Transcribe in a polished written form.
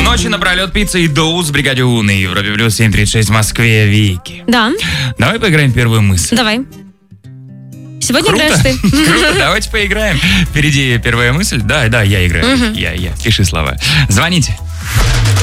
Ночи напролет пицца и доус в бригаде У на Европе плюс 736 в Москве. Вики. Да. Давай поиграем в первую мысль. Давай. Сегодня Круто. играешь ты. Круто, давайте поиграем. Впереди первая мысль. Да, я играю. Я. Пиши слова. Звоните.